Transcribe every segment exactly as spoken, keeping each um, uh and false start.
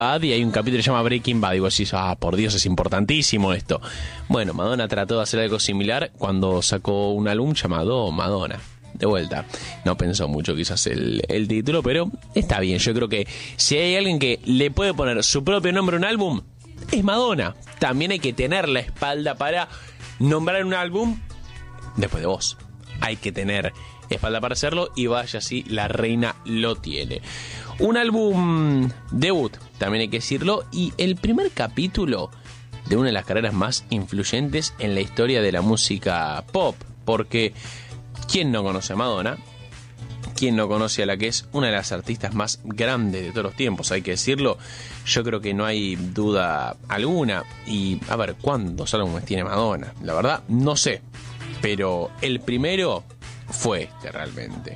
Bad y hay un capítulo que se llama Breaking Bad y vos decís, ah, por Dios, es importantísimo esto. Bueno, Madonna trató de hacer algo similar cuando sacó un álbum llamado Madonna. De vuelta, no pensó mucho quizás el, el título, pero está bien. Yo creo que si hay alguien que le puede poner su propio nombre a un álbum, es Madonna. También hay que tener la espalda para nombrar un álbum después de vos. Hay que tener espalda para hacerlo y vaya así, la reina lo tiene. Un álbum debut, también hay que decirlo, y el primer capítulo de una de las carreras más influyentes en la historia de la música pop, porque ¿quién no conoce a Madonna? ¿Quién no conoce a la que es una de las artistas más grandes de todos los tiempos? Hay que decirlo, yo creo que no hay duda alguna. Y a ver, ¿cuántos álbumes tiene Madonna? La verdad, no sé, pero el primero fue este realmente,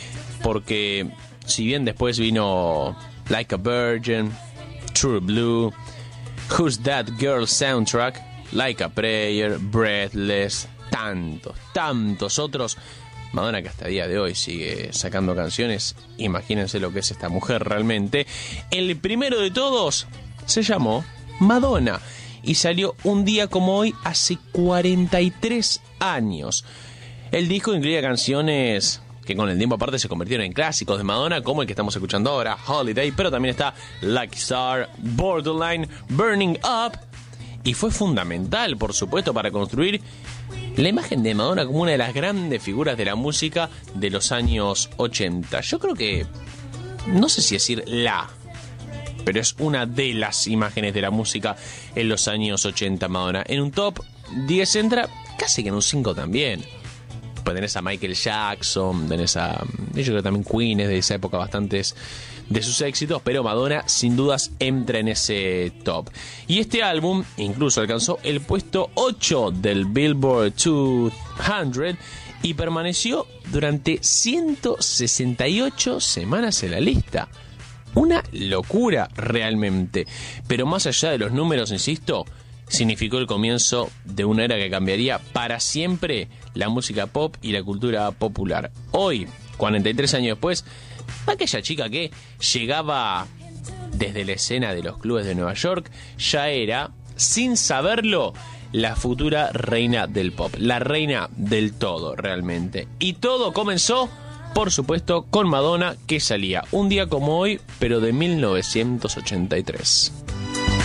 porque si bien después vino Like a Virgin, True Blue, Who's That Girl Soundtrack, Like a Prayer, Breathless, tantos, tantos otros, Madonna que hasta el día de hoy sigue sacando canciones, imagínense lo que es esta mujer realmente. El primero de todos se llamó Madonna y salió un día como hoy hace cuarenta y tres años. El disco incluía canciones que con el tiempo aparte se convirtieron en clásicos de Madonna, como el que estamos escuchando ahora, Holiday, pero también está Lucky Star, Borderline, Burning Up, y fue fundamental, por supuesto, para construir la imagen de Madonna como una de las grandes figuras de la música de los años ochenta. Yo creo que, no sé si decir la, pero es una de las imágenes de la música en los años ochenta, Madonna. En un top diez entra, casi que en un cinco también. Pues tenés a Michael Jackson, tenés a, yo creo que también Queen es de esa época, bastantes de sus éxitos, pero Madonna sin dudas entra en ese top. Y este álbum incluso alcanzó el puesto ocho del Billboard doscientos y permaneció durante ciento sesenta y ocho semanas en la lista. Una locura realmente, pero más allá de los números, insisto, significó el comienzo de una era que cambiaría para siempre la música pop y la cultura popular. Hoy, cuarenta y tres años después, aquella chica que llegaba desde la escena de los clubes de Nueva York ya era, sin saberlo, la futura reina del pop, la reina del todo realmente. Y todo comenzó, por supuesto, con Madonna, que salía un día como hoy, pero de mil novecientos ochenta y tres.